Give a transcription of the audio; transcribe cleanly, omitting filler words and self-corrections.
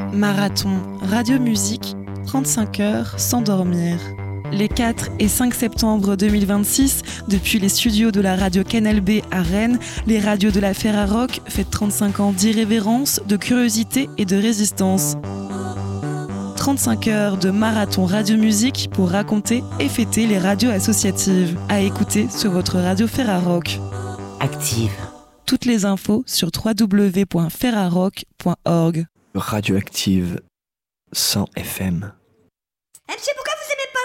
Marathon, radio-musique, 35 heures sans dormir. Les 4 et 5 septembre 2026, depuis les studios de la radio Canal B à Rennes, les radios de la Ferrarock fêtent 35 ans d'irrévérence, de curiosité et de résistance. 35 heures de marathon radio-musique pour raconter et fêter les radios associatives. À écouter sur votre radio Ferrarock. Active. Toutes les infos sur www.ferrarock.org. Radioactive 100 FM. Monsieur, pourquoi vous aimez